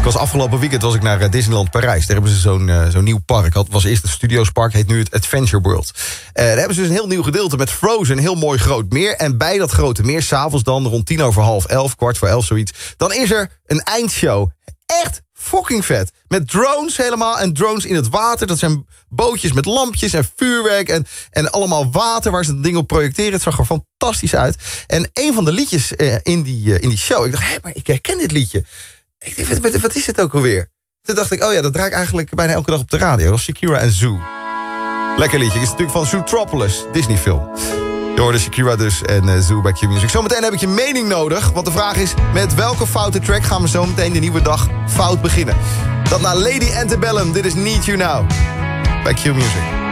was afgelopen weekend naar Disneyland Parijs. Daar hebben ze zo'n nieuw park. Het was eerst het Studiospark, heet nu het Adventure World. Daar hebben ze dus een heel nieuw gedeelte met Frozen, een heel mooi groot meer. En bij dat grote meer, 's avonds dan, rond 11:10, 11:15, zoiets. Dan is er een eindshow. Echt fucking vet. Met drones helemaal en drones in het water. Dat zijn bootjes met lampjes en vuurwerk en allemaal water waar ze het ding op projecteren. Het zag er fantastisch uit. En een van de liedjes in die show, ik dacht, hé, maar ik herken dit liedje. Ik dacht, wat is dit ook alweer? Toen dacht ik, oh ja, dat draai ik eigenlijk bijna elke dag op de radio. Dat was Shakira en Zoo. Lekker liedje. Het is natuurlijk van Zootropolis, Disney film. Je hoorde Shakira dus en Zoo bij Q-Music. Zometeen heb ik je mening nodig, want de vraag is, met welke foute track gaan we zo meteen de nieuwe dag fout beginnen? Dat naar Lady Antebellum, dit is Need You Now bij Q-Music.